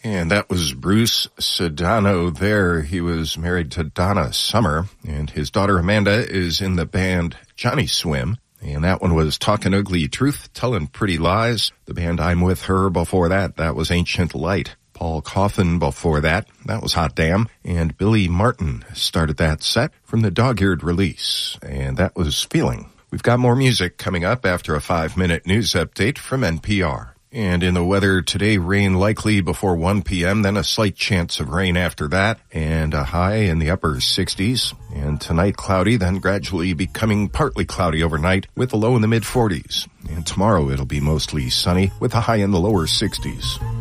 And that was Bruce Sedano there. He was married to Donna Summer, and his daughter Amanda is in the band Johnny Swim. And that one was Talkin' Ugly Truth, Tellin' Pretty Lies. The band I'm With Her before that was Ancient Light. Paul Coffin before that was Hot Damn. And Billy Martin started that set from the Dog-Eared release, and that was Feeling. We've got more music coming up after a 5-minute news update from NPR. And in the weather today, rain likely before 1 p.m., then a slight chance of rain after that, and a high in the upper 60s. And tonight cloudy, then gradually becoming partly cloudy overnight with a low in the mid 40s. And tomorrow it'll be mostly sunny with a high in the lower 60s.